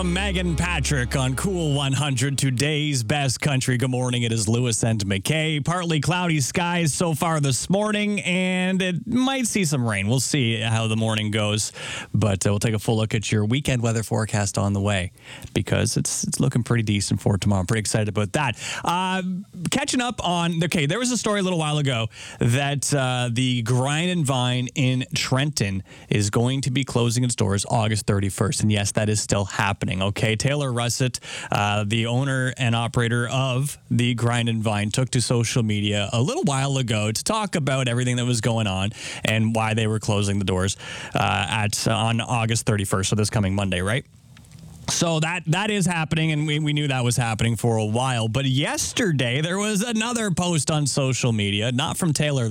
Megan Patrick on Cool 100, today's best country. Good morning. It is Lewis and McKay. Partly cloudy skies so far this morning, and it might see some rain. We'll see how the morning goes, but we'll take a full look at your weekend weather forecast on the way because it's looking pretty decent for tomorrow. I'm pretty excited about that. Catching up on, there was a story a little while ago that the Grind and Vine in Trenton is going to be closing its doors August 31st, and yes, that is still happening. Okay, Taylor Russett, the owner and operator of the Grind and Vine, took to social media a little while ago to talk about everything that was going on and why they were closing the doors on August 31st, so this coming Monday, right? So that is happening, and we knew that was happening for a while. But yesterday, there was another post on social media, not from Taylor,